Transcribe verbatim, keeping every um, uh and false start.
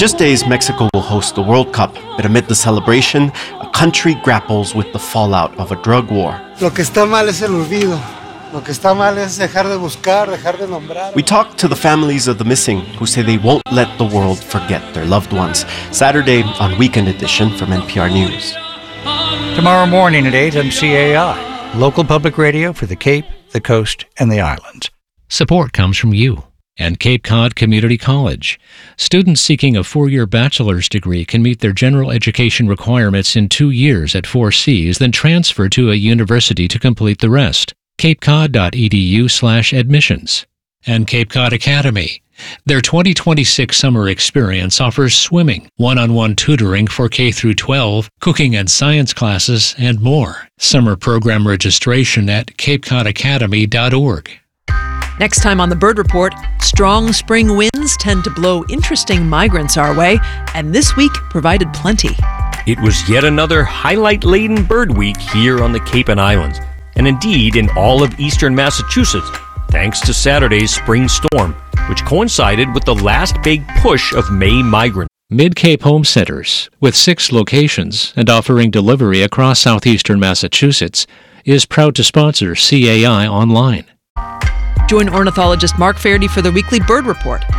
just days, Mexico will host the World Cup, but amid the celebration, a country grapples with the fallout of a drug war. Lo que está mal es el olvido. Lo que está mal es dejar de buscar, dejar de nombrar. We talked to the families of the missing, who say they won't let the world forget their loved ones. Saturday on Weekend Edition from N P R News. Tomorrow morning at eight on C A I, local public radio for the Cape, the Coast, and the Islands. Support comes from you and Cape Cod Community College. Students seeking a four-year bachelor's degree can meet their general education requirements in two years at four C's, then transfer to a university to complete the rest. cape cod dot e d u slash admissions. And Cape Cod Academy. Their twenty twenty-six summer experience offers swimming, one-on-one tutoring for K through twelve, cooking and science classes, and more. Summer program registration at cape cod academy dot org. Next time on the Bird Report, strong spring winds tend to blow interesting migrants our way, and this week provided plenty. It was yet another highlight-laden bird week here on the Cape and Islands, and indeed in all of eastern Massachusetts, thanks to Saturday's spring storm, which coincided with the last big push of May migrants. Mid-Cape Home Centers, with six locations and offering delivery across southeastern Massachusetts, is proud to sponsor C A I Online. Join ornithologist Mark Faherty for the weekly Bird Report.